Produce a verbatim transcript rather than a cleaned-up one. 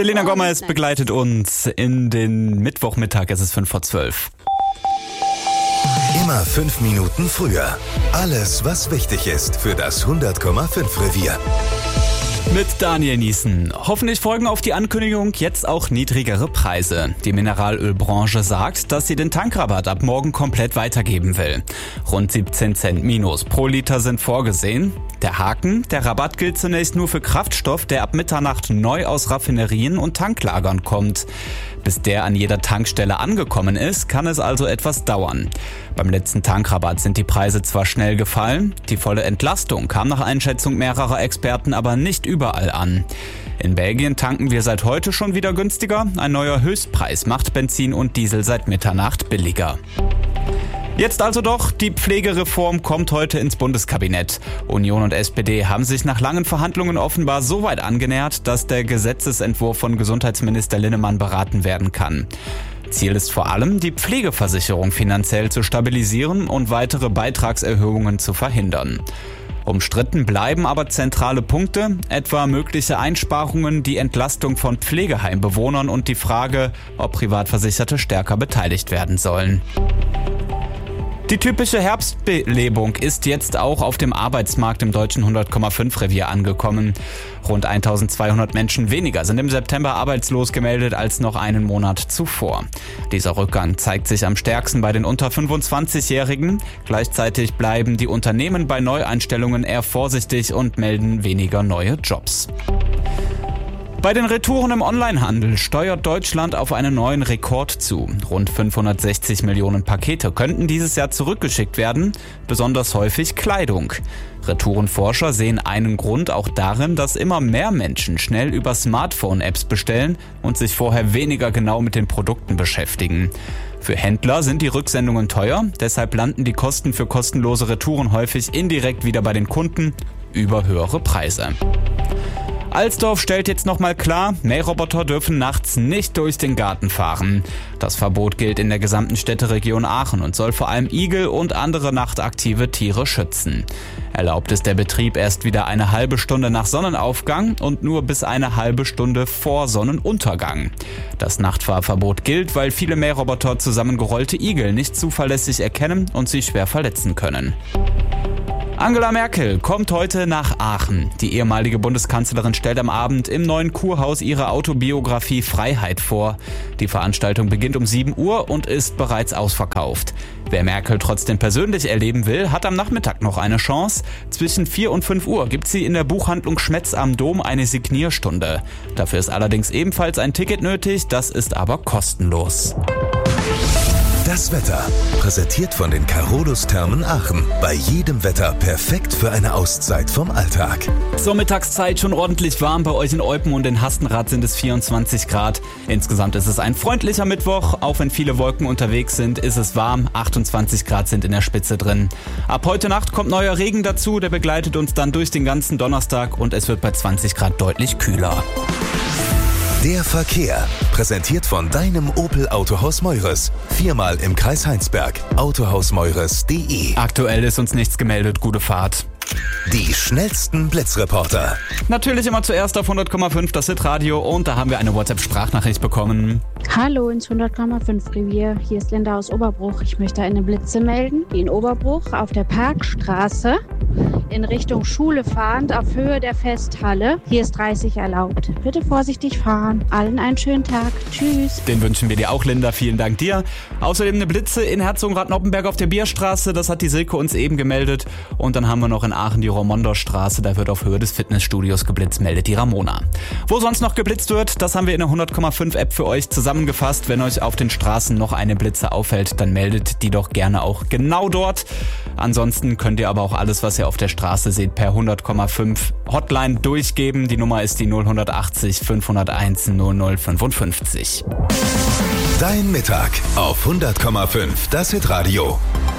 Selena Gomez begleitet uns in den Mittwochmittag, es ist fünf vor zwölf. Immer fünf Minuten früher. Alles, was wichtig ist für das hundert Komma fünf Revier. Mit Daniel Niesen. Hoffentlich folgen auf die Ankündigung jetzt auch niedrigere Preise. Die Mineralölbranche sagt, dass sie den Tankrabatt ab morgen komplett weitergeben will. Rund siebzehn Cent minus pro Liter sind vorgesehen. Der Haken, der Rabatt gilt zunächst nur für Kraftstoff, der ab Mitternacht neu aus Raffinerien und Tanklagern kommt. Bis der an jeder Tankstelle angekommen ist, kann es also etwas dauern. Beim letzten Tankrabatt sind die Preise zwar schnell gefallen, die volle Entlastung kam nach Einschätzung mehrerer Experten aber nicht überall an. In Belgien tanken wir seit heute schon wieder günstiger. Ein neuer Höchstpreis macht Benzin und Diesel seit Mitternacht billiger. Jetzt also doch, die Pflegereform kommt heute ins Bundeskabinett. Union und S P D haben sich nach langen Verhandlungen offenbar so weit angenähert, dass der Gesetzesentwurf von Gesundheitsminister Linnemann beraten werden kann. Ziel ist vor allem, die Pflegeversicherung finanziell zu stabilisieren und weitere Beitragserhöhungen zu verhindern. Umstritten bleiben aber zentrale Punkte, etwa mögliche Einsparungen, die Entlastung von Pflegeheimbewohnern und die Frage, ob Privatversicherte stärker beteiligt werden sollen. Die typische Herbstbelebung ist jetzt auch auf dem Arbeitsmarkt im deutschen hundert Komma fünf Revier angekommen. Rund eintausendzweihundert Menschen weniger sind im September arbeitslos gemeldet als noch einen Monat zuvor. Dieser Rückgang zeigt sich am stärksten bei den unter fünfundzwanzigjährigen. Gleichzeitig bleiben die Unternehmen bei Neueinstellungen eher vorsichtig und melden weniger neue Jobs. Bei den Retouren im Onlinehandel steuert Deutschland auf einen neuen Rekord zu. Rund fünfhundertsechzig Millionen Pakete könnten dieses Jahr zurückgeschickt werden, besonders häufig Kleidung. Retourenforscher sehen einen Grund auch darin, dass immer mehr Menschen schnell über Smartphone-Apps bestellen und sich vorher weniger genau mit den Produkten beschäftigen. Für Händler sind die Rücksendungen teuer, deshalb landen die Kosten für kostenlose Retouren häufig indirekt wieder bei den Kunden über höhere Preise. Alsdorf stellt jetzt nochmal klar, Mähroboter dürfen nachts nicht durch den Garten fahren. Das Verbot gilt in der gesamten Städteregion Aachen und soll vor allem Igel und andere nachtaktive Tiere schützen. Erlaubt ist der Betrieb erst wieder eine halbe Stunde nach Sonnenaufgang und nur bis eine halbe Stunde vor Sonnenuntergang. Das Nachtfahrverbot gilt, weil viele Mähroboter zusammengerollte Igel nicht zuverlässig erkennen und sie schwer verletzen können. Angela Merkel kommt heute nach Aachen. Die ehemalige Bundeskanzlerin stellt am Abend im Neuen Kurhaus ihre Autobiografie Freiheit vor. Die Veranstaltung beginnt um sieben Uhr und ist bereits ausverkauft. Wer Merkel trotzdem persönlich erleben will, hat am Nachmittag noch eine Chance. Zwischen vier und fünf Uhr gibt sie in der Buchhandlung Schmetz am Dom eine Signierstunde. Dafür ist allerdings ebenfalls ein Ticket nötig, das ist aber kostenlos. Das Wetter, präsentiert von den Carolus-Thermen Aachen. Bei jedem Wetter perfekt für eine Auszeit vom Alltag. Zur Mittagszeit schon ordentlich warm. Bei euch in Eupen und in Hastenrath sind es vierundzwanzig Grad. Insgesamt ist es ein freundlicher Mittwoch. Auch wenn viele Wolken unterwegs sind, ist es warm. achtundzwanzig Grad sind in der Spitze drin. Ab heute Nacht kommt neuer Regen dazu. Der begleitet uns dann durch den ganzen Donnerstag und es wird bei zwanzig Grad deutlich kühler. Der Verkehr, präsentiert von deinem Opel Autohaus Meures. Viermal im Kreis Heinsberg. autohaus meures punkt de. Aktuell ist uns nichts gemeldet. Gute Fahrt. Die schnellsten Blitzreporter. Natürlich immer zuerst auf hundert Komma fünf das Hitradio und da haben wir eine WhatsApp-Sprachnachricht bekommen. Hallo ins hundert Komma fünf Revier, hier ist Linda aus Oberbruch. Ich möchte eine Blitze melden, die in Oberbruch auf der Parkstraße in Richtung Schule fahrend auf Höhe der Festhalle. Hier ist dreißig erlaubt. Bitte vorsichtig fahren. Allen einen schönen Tag. Tschüss. Den wünschen wir dir auch, Linda. Vielen Dank dir. Außerdem eine Blitze in Herzogenrath-Noppenberg auf der Bierstraße. Das hat die Silke uns eben gemeldet. Und dann haben wir noch in Aachen die Romonderstraße. Da wird auf Höhe des Fitnessstudios geblitzt, meldet die Ramona. Wo sonst noch geblitzt wird, das haben wir in der hundert Komma fünf App für euch zusammengefasst. Wenn euch auf den Straßen noch eine Blitze auffällt, dann meldet die doch gerne auch genau dort. Ansonsten könnt ihr aber auch alles, was ihr auf der Straße seht, per hundert Komma fünf Hotline durchgeben. Die Nummer ist die null achtzig fünfhunderteins null null fünfundfünfzig. Dein Mittag auf hundert Komma fünf, das Hitradio.